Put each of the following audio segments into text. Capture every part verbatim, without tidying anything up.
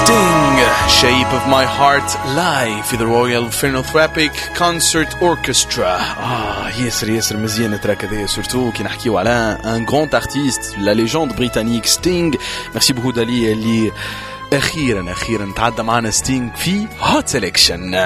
Sting, Shape of My Heart live في the Royal Phonothrappic Concert Orchestra. آه ياسر ياسر مزيان التراك هذايا سورتو كي نحكيو على ان غراند ارتيست لا ليجوند بريطانيك ستينغ. ميرسي بوكو دالي اللي اخيرا اخيرا تعدى معنا ستينغ في هوت سيلكشن.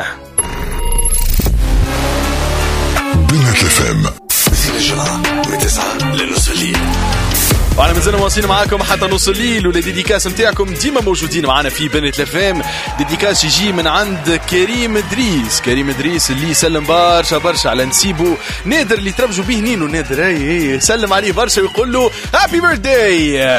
بنات اف ام في الجمعة من تسعة لنصف الليل. وانا مازلنا واصلين معاكم حتى نص الليل، والديديكاس نتاعكم ديما موجودين معنا في بنات الافام. ديديكاس يجي من عند كريم ادريس، كريم ادريس اللي يسلم برشا برشا على نسيبو نادر اللي تربجوا به نينو نادر، اي اي سلم عليه برشا ويقول له هابي بيرثداي.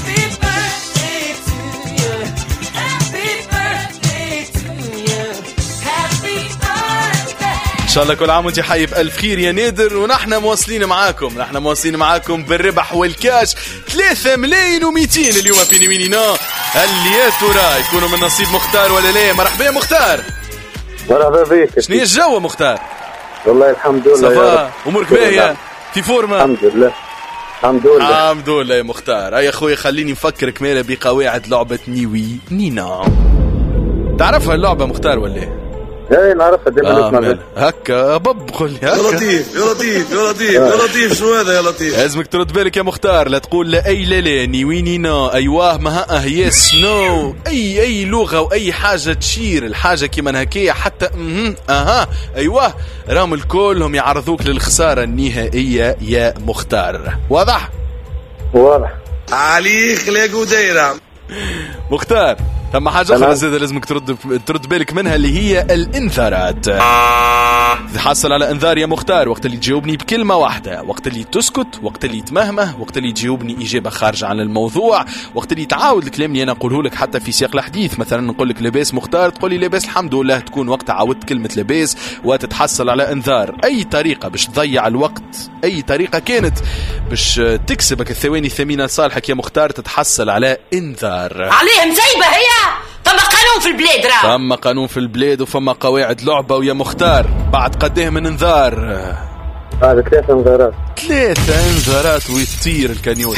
إن شاء الله كل عام وانت حي بألف خير يا نادر. ونحن مواصلين معاكم نحن مواصلين معاكم بالربح والكاش ثلاثة ملايين ومئتين اليوم في نيوينينا. اللي يا ترى يكونوا من نصيب مختار ولا لا؟ مرحبا يا مختار. مرحبا بك. شنو هي الجو مختار؟ والله الحمد لله. صفا امورك باهية في فورمة؟ الحمد لله الحمد لله الحمد لله يا مختار. يا اخوي خليني نفكرك مالا بقواعد لعبة نيوي نينا. تعرفها اللعبة مختار ولا؟ ايه نعرفها ديما آه نسمع هكا بب قول لي هكا. يا لطيف يا لطيف يا لطيف يا لطيف شو هذا يا لطيف؟ لازمك ترد بالك يا مختار، لا تقول لا اي لا لا نيويني نا ايواه ما اه يس نو اي اي لغه واي حاجه تشير الحاجه كيما هكايا حتى اها اها ايوه راهم الكلهم يعرضوك للخساره النهائيه يا مختار. واضح واضح علي خلاق ودايره. مختار ثم حاجة أخرى زيادة لازمك ترد ترد بالك منها اللي هي الانذارات. تحصل على انذار يا مختار وقت اللي تجاوبني بكلمة واحدة، وقت اللي تسكت، وقت اللي تمهمه، وقت اللي تجاوبني إجابة خارجة عن الموضوع، وقت اللي تعاود الكلام اللي أنا أقوله لك حتى في سياق الحديث. مثلا نقول لك لاباس مختار تقول لي لاباس الحمد لله، تكون وقت عاودت كلمة لاباس وتتحصل على انذار. أي طريقة باش تضيع الوقت، أي طريقة كانت باش تكسبك الثواني الثمينة لصالحك يا مختار تتحصل على انذار. عليهم زيبة هي فما قانون في البلاد راه فما قانون في البلاد وفما قواعد لعبة. ويا مختار بعد قديه من انذار؟ هذا ثلاثة انذارات. ثلاثة انذارات ويطير الكانيولا.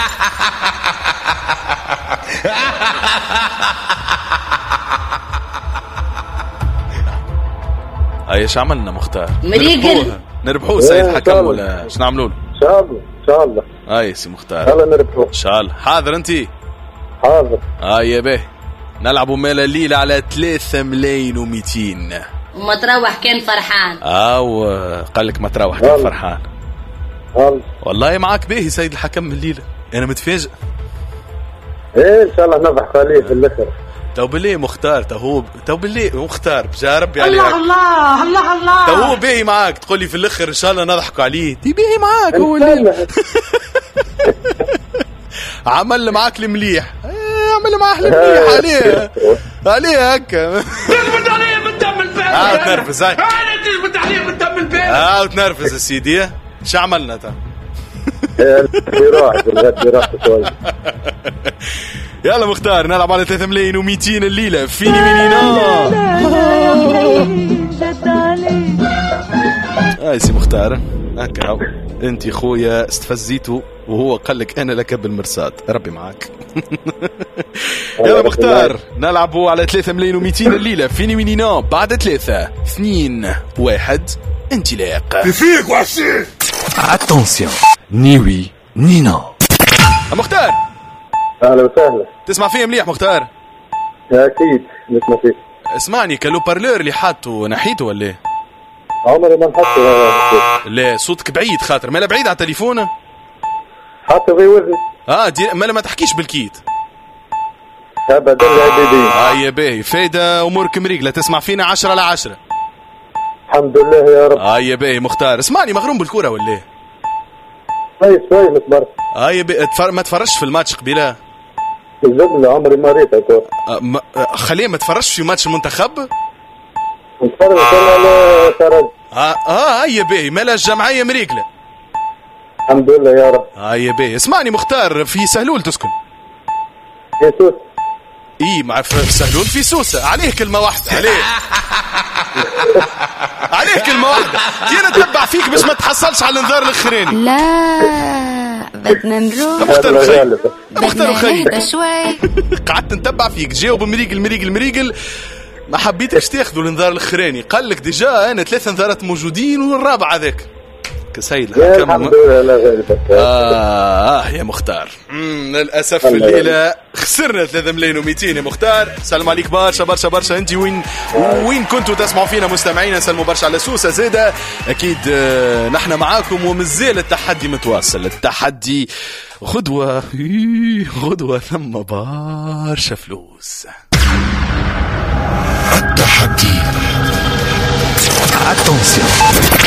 ايش عملنا مختار؟ مريقل نربحوه سيد حكم ولا ايش نعملوا له؟ ان شاء الله ان شاء الله. اي سي مختار يلا نربحوه ان شاء الله. حاضر انتي؟ حاضر. اه يا به نلعبوا مال الليلة على ثلاثة ملايين ومئتين. وما تروح كان فرحان. اه قال لك ما تروح كان فرحان. يلا والله معك باهي سيد الحكم الليلة، انا متفاجئ. ايه ان شاء الله نضحك عليه في الاخر. تو بالله مختار تهو تو بالله مختار بجارب يعني الله الله الله الله تو باهي معاك تقول لي في الاخر ان شاء الله نضحكوا عليه. دي باهي معاك هو اللي عمل معاك المليح، عمل معاه المليح عليه عليه هكا. تثبت عليه من دم البيت. اه تنرفز هاي انا تثبت عليه من دم البيت. اه تنرفز يا سيدي. شو عملنا تا؟ راح بالغد راح شوي. يلا مختار نلعب على ثلاثة ملايين ومئتين الليلة في نيوينينا. هاي سي مختار هكا هو انت خويا استفزيته وهو قال لك انا لك بالمرصاد. ربي معاك. يلا مختار نلعبوا على ثلاثة ملايين ومئتين الليلة في نيوينينا بعد ثلاثة اثنين واحد انطلاق. فيك وحشي. اتونسيون نيوي نينا. مختار اهلا وسهلا. تسمع فيه مليح مختار؟ اكيد نسمع فيك. اسمعني كلو بارلور اللي حاطه نحيته ولا ايه؟ عمري ما نحطه. لا صوتك بعيد خاطر مالا بعيد على التليفون. حطه في وزني. اه دي مالا ما تحكيش بالكيت ابدا يا حبيبي. اه يا باهي فايدة امورك مريقلة تسمع فينا عشرة على عشرة. الحمد لله يا رب. اه يا باهي مختار اسمعني مغروم بالكرة ولا ايه؟ شوي شوي متبرد. اه يا باهي تفر... ما تفرجش في الماتش قبيله؟ الجملة عمري ما ريتها كور. آه ما... آه خليه ما تفرجش في ماتش المنتخب؟ نتفرج على ترى. اه اه يا باهي مالا الجمعية مريقلة. الحمد لله يا رب. اه يا باهي اسمعني مختار في سهلول تسكن؟ يسوس. اي مع سهلول في سوسة. عليه كلمة واحدة عليه عليه كلمة واحدة. دينا تتبع فيك باش ما تحصلش على الانذار الاخراني. لا بدنا نروح مختار خير مختار بدنا خير نهدى شوي. قعدت نتبع فيك جاوب مريقل مريقل مريقل ما حبيتش تاخذوا الانذار الاخراني. قال لك ديجا انا ثلاث انذارات موجودين والرابع هذاك كسيد الحمد لله لا غير اه يا مختار للاسف في الليله خسرنا ثلاثة ملايين ومئتين يا مختار. سلام عليك برشا برشا برشا. انت وين وين كنتوا تسمعوا فينا مستمعينا؟ سلموا برشا على سوسه زاده اكيد. آه نحن معاكم ومازال التحدي متواصل. التحدي غدوه غدوه ثم برشا فلوس. التحدي. Attention.